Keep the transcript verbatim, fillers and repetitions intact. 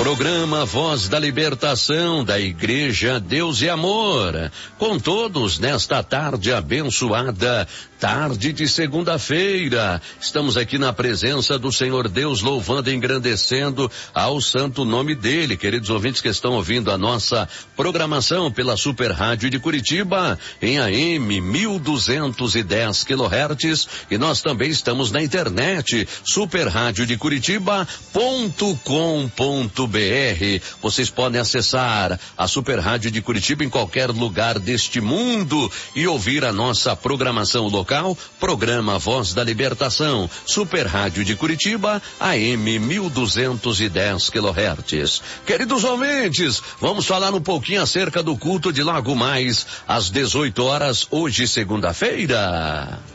Programa Voz da Libertação da Igreja Deus e Amor, com todos nesta tarde abençoada, tarde de segunda-feira. Estamos aqui na presença do Senhor Deus, louvando e engrandecendo ao santo nome dele. Queridos ouvintes que estão ouvindo a nossa programação pela Super Rádio de Curitiba, em A M mil duzentos e dez quilohertz, e nós também estamos na internet, super rádio de curitiba ponto com ponto br. Vocês podem acessar a Super Rádio de Curitiba em qualquer lugar deste mundo e ouvir a nossa programação local, programa Voz da Libertação, Super Rádio de Curitiba, A M mil duzentos e dez quilohertz. Queridos ouvintes, vamos falar um pouquinho acerca do culto de logo mais às dezoito horas, hoje segunda-feira.